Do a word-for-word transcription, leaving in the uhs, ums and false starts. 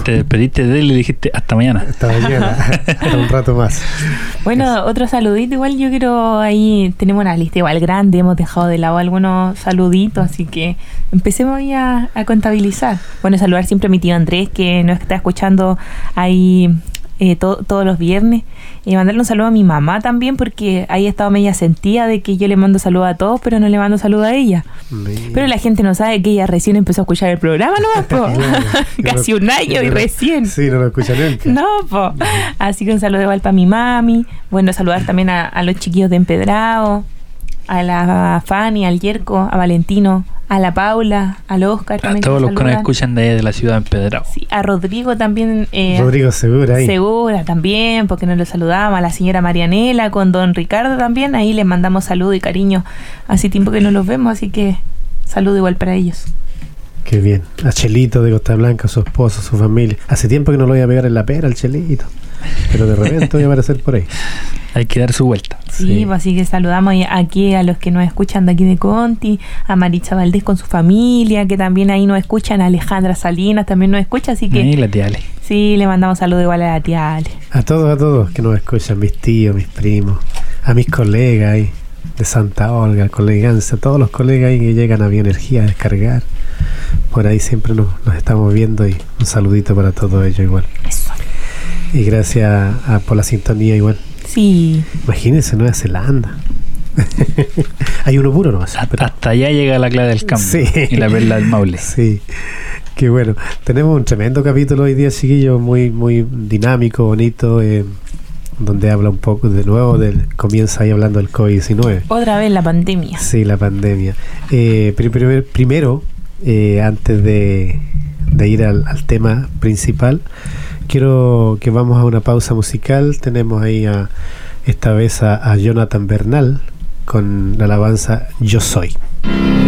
Te despediste de él y le dijiste hasta mañana. Hasta mañana, hasta un rato más. Bueno, es. Otro saludito, igual yo quiero, ahí tenemos una lista igual grande, hemos dejado de lado algunos saluditos, así que empecemos ahí a, a contabilizar. Bueno, saludar siempre a mi tío Andrés, que nos está escuchando ahí eh, to- todos los viernes, y mandarle un saludo a mi mamá también, porque ahí ha estado media sentida de que yo le mando saludo a todos, pero no le mando saludo a ella. Mira. Pero la gente no sabe que ella recién empezó a escuchar el programa, ¿no? Po? Casi no, un año y no, recién. Sí, no lo escucha nunca. No, po. Así que un saludo igual para mi mami. Bueno, saludar también a, a los chiquillos de Empedrado, a la Fanny, al Yerko, a Valentino, a la Paula, al Oscar. A todos los que nos escuchan de, de la ciudad de Empedrado. Sí, a Rodrigo también. Eh, Rodrigo Segura ahí. Segura también, porque nos lo saludamos. A la señora Marianela, con don Ricardo también. Ahí les mandamos saludo y cariño. Hace tiempo que no los vemos, así que saludo igual para ellos. Qué bien. A Chelito de Costa Blanca, su esposo, su familia. Hace tiempo que no lo voy a pegar en la pera al Chelito, pero de repente voy a aparecer por ahí. Hay que dar su vuelta. Sí, Sí. pues así que saludamos aquí a los que nos escuchan de aquí de Conti, a Maritza Valdés con su familia, que también ahí nos escuchan, a Alejandra Salinas también nos escucha, así que Y la tía Ale. sí, le mandamos saludos igual a la tía Ale. A todos, a todos que nos escuchan, mis tíos, mis primos, a mis colegas ahí de Santa Olga, colegancia, todos los colegas ahí que llegan a Bioenergía a descargar. Por ahí siempre nos, nos estamos viendo, y un saludito para todos ellos igual. Eso. Y gracias a, por la sintonía igual. Sí. Imagínense Nueva Zelanda. Hay uno puro nomás. Hasta, hasta allá llega la clave del cambio. Sí. Y la perla del Maule. Sí. Qué bueno. Tenemos un tremendo capítulo hoy día, chiquillos, muy, muy dinámico, bonito, eh, donde habla un poco de nuevo del, comienza ahí hablando del COVID diecinueve. Otra vez la pandemia. Sí, la pandemia. Eh, pri- primer- primero, eh, antes de, de ir al, al tema principal, quiero que vamos a una pausa musical. Tenemos ahí a, esta vez a, a Jonathan Bernal con la alabanza Yo Soy.